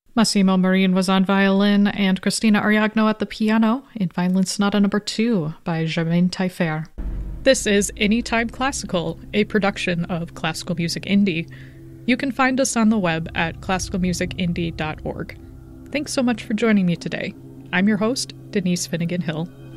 Massimo Marin was on violin and Christina Ariagno at the piano in Violin Sonata No. 2 by Germaine Taillefer. This is Anytime Classical, a production of Classical Music Indie. You can find us on the web at classicalmusicindie.org. Thanks so much for joining me today. I'm your host, Denise Finnegan Hill.